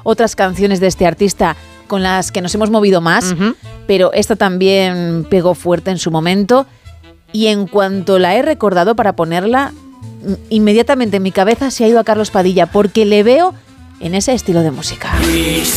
otras canciones de este artista con las que nos hemos movido más, pero esta también pegó fuerte en su momento. Y en cuanto la he recordado para ponerla, inmediatamente en mi cabeza se ha ido a Carlos Padilla, porque le veo en ese estilo de música.